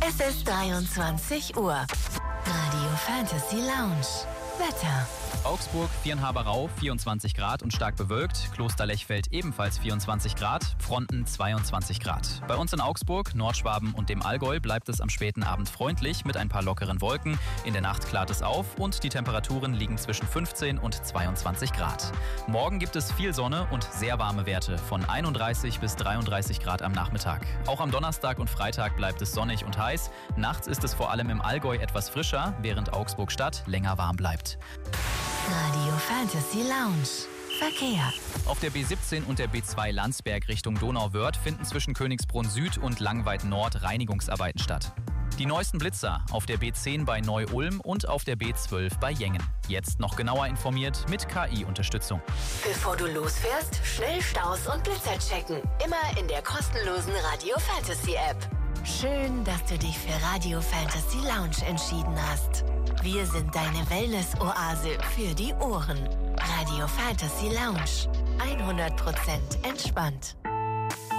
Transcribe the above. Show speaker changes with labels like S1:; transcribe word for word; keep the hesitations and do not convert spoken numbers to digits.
S1: Es ist dreiundzwanzig Uhr. Radio Fantasy Lounge. Wetter.
S2: Augsburg, Viernhaber-Rau, vierundzwanzig Grad und stark bewölkt. Kloster-Lechfeld ebenfalls vierundzwanzig Grad, Fronten zweiundzwanzig Grad. Bei uns in Augsburg, Nordschwaben und dem Allgäu bleibt es am späten Abend freundlich mit ein paar lockeren Wolken. In der Nacht klart es auf und die Temperaturen liegen zwischen fünfzehn und zweiundzwanzig Grad. Morgen gibt es viel Sonne und sehr warme Werte von einunddreißig bis dreiunddreißig Grad am Nachmittag. Auch am Donnerstag und Freitag bleibt es sonnig und heiß. Nachts ist es vor allem im Allgäu etwas frischer, während Augsburg-Stadt länger warm bleibt.
S1: Radio Fantasy Lounge. Verkehr.
S2: Auf der B siebzehn und der B zwei Landsberg Richtung Donauwörth finden zwischen Königsbrunn Süd und Langweid Nord Reinigungsarbeiten statt. Die neuesten Blitzer auf der B zehn bei Neu-Ulm und auf der B zwölf bei Jengen. Jetzt noch genauer informiert mit K I-Unterstützung.
S1: Bevor du losfährst, schnell Staus und Blitzer checken. Immer in der kostenlosen Radio Fantasy App. Schön, dass du dich für Radio Fantasy Lounge entschieden hast. Wir sind deine Wellness-Oase für die Ohren. Radio Fantasy Lounge. hundert Prozent entspannt.